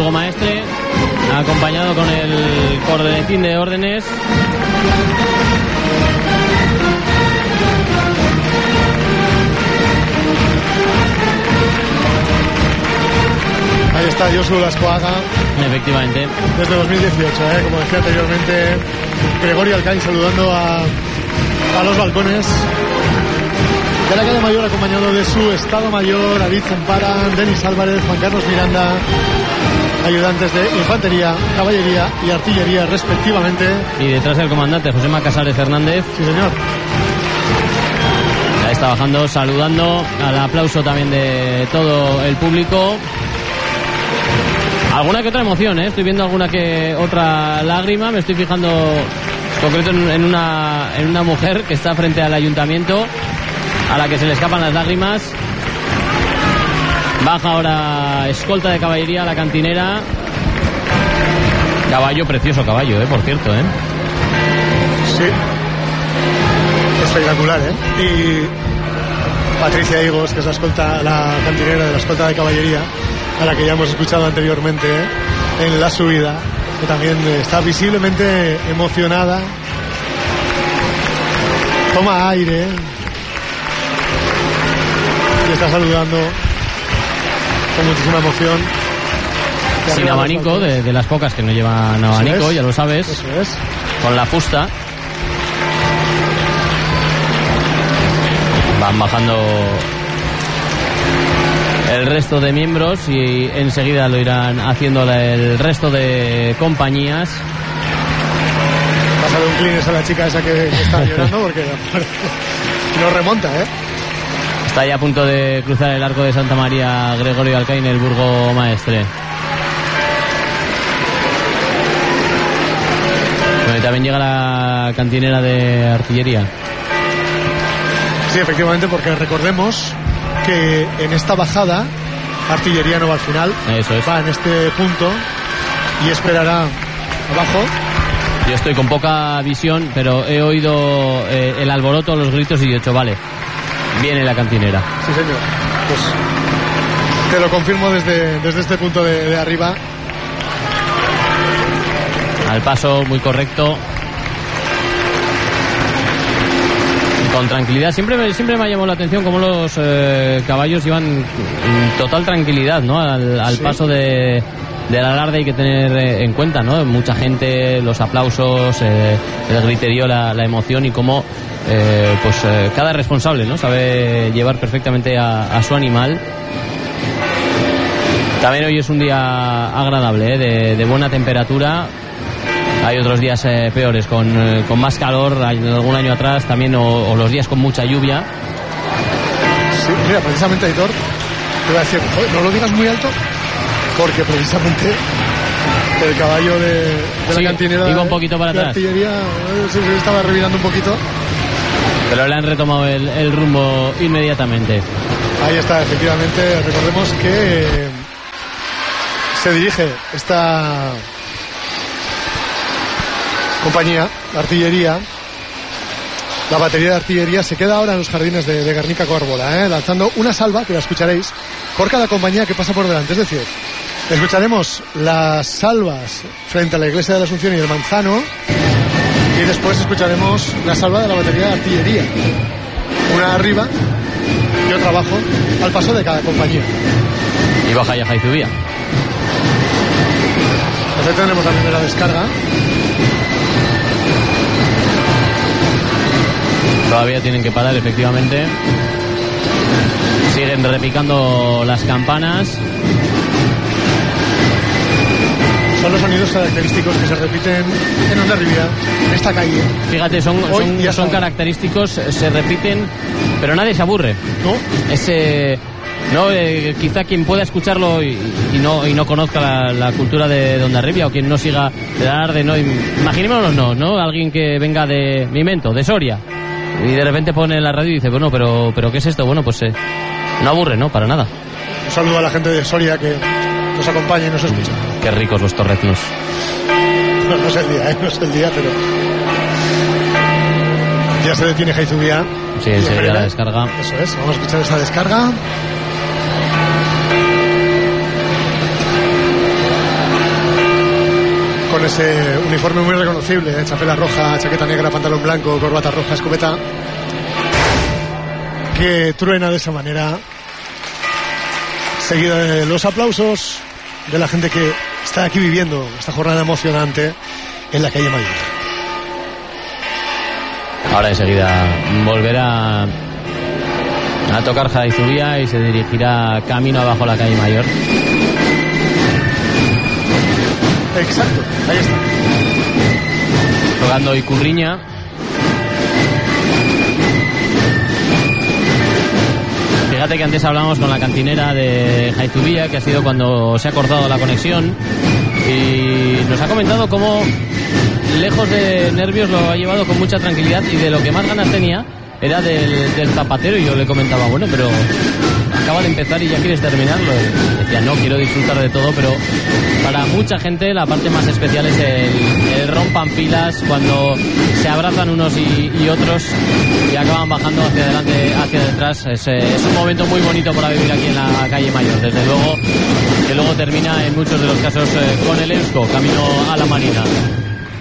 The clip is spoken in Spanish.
Burgo Maestre, acompañado con el cornetín de órdenes. Ahí está Josu Lascoaga. Efectivamente. Desde 2018, como decía anteriormente, Gregorio Alcaín saludando a los balcones de la calle Mayor, acompañado de su Estado Mayor, David Zemparan, Denis Álvarez, Juan Carlos Miranda, ayudantes de infantería, caballería y artillería respectivamente. Y detrás el comandante Josema Casares Fernández. Sí, señor. Ahí está bajando, saludando, al aplauso también de todo el público. Alguna que otra emoción, estoy viendo alguna que otra lágrima. Me estoy fijando en concreto en una mujer que está frente al ayuntamiento, a la que se le escapan las lágrimas. Baja ahora escolta de caballería a la cantinera. Caballo, precioso caballo, por cierto, Sí. Espectacular, Y Patricia Higos, que es la cantinera de la escolta de caballería, a la que ya hemos escuchado anteriormente en la subida, que también está visiblemente emocionada. Toma aire y está saludando con muchísima emoción. Sin abanico, de las pocas que no llevan abanico, ya lo sabes. Eso es. Con la fusta. Van bajando el resto de miembros y enseguida lo irán haciendo el resto de compañías. Pásale un clines a la chica esa que está llorando porque no remonta, Está ya a punto de cruzar el arco de Santa María Gregorio Alcaín, el Burgo Maestre. Bueno, también llega la cantinera de artillería. Sí, efectivamente, porque recordemos que en esta bajada artillería no va al final. Eso es. Va en este punto y esperará abajo. Yo estoy con poca visión, pero he oído el alboroto, los gritos y he dicho, vale, viene la cantinera. Sí, señor. Pues te lo confirmo desde este punto de arriba. Al paso muy correcto. Con tranquilidad. Siempre me ha llamado la atención cómo los caballos iban en total tranquilidad, ¿no? Al paso del alarde. Hay que tener en cuenta, ¿no? Mucha gente, los aplausos, el griterío, la emoción y cómo cada responsable, ¿no? Sabe llevar perfectamente a su animal. También hoy es un día agradable, de buena temperatura. Hay otros días peores, con más calor, algún año atrás también, o los días con mucha lluvia. Sí, mira, precisamente, Aitor, te voy a decir, no lo digas muy alto, porque precisamente el caballo de la cantinera iba un poquito para atrás. Artillería se estaba revirando un poquito. Pero le han retomado el rumbo inmediatamente. Ahí está, efectivamente. Recordemos que se dirige esta compañía de artillería, la batería de artillería, se queda ahora en los jardines de Guernica Córbola, lanzando una salva, que la escucharéis, por cada compañía que pasa por delante. Es decir, escucharemos las salvas frente a la iglesia de la Asunción y el Manzano, y después escucharemos la salva de la batería de artillería, una arriba y otra abajo, al paso de cada compañía. Y baja ya Jaizubía. Entonces tendremos la primera descarga. Todavía tienen que parar, efectivamente. Siguen repicando las campanas. Son los sonidos característicos que se repiten en Hondarribia, en esta calle. Fíjate, son característicos, se repiten, pero nadie se aburre. ¿No? Quizá quien pueda escucharlo y no conozca la cultura de Hondarribia, o quien no siga de Alarde, ¿no? Imaginémonos, ¿no? Alguien que venga de Soria, y de repente pone la radio y dice, bueno, pero ¿qué es esto? Bueno, pues no aburre, ¿no? Para nada. Un saludo a la gente de Soria que nos acompaña y nos escucha. Qué ricos los torreznos. No es el día, pero ya se detiene Jaizubía. Sí, enseguida la descarga. Eso es, vamos a escuchar esa descarga. con ese uniforme muy reconocible, chapela roja, chaqueta negra, pantalón blanco, corbata roja, escopeta, que truena de esa manera, seguida de los aplausos de la gente que está aquí viviendo esta jornada emocionante en la calle Mayor. Ahora enseguida volverá a tocar Jaizubía y se dirigirá camino abajo la calle Mayor. Exacto, ahí está. Tocando Icurriña. Fíjate que antes hablamos con la cantinera de Jaizubía, que ha sido cuando se ha cortado la conexión, y nos ha comentado cómo, lejos de nervios, lo ha llevado con mucha tranquilidad, y de lo que más ganas tenía era del zapatero. Y yo le comentaba, bueno, pero acaba de empezar y ya quieres terminarlo. Y decía, no, quiero disfrutar de todo, pero para mucha gente la parte más especial es el rompan filas, cuando se abrazan unos y otros y acaban bajando hacia adelante, hacia detrás. Es un momento muy bonito para vivir aquí en la calle Mayor, desde luego, que luego termina en muchos de los casos con el Eusko camino a la Marina.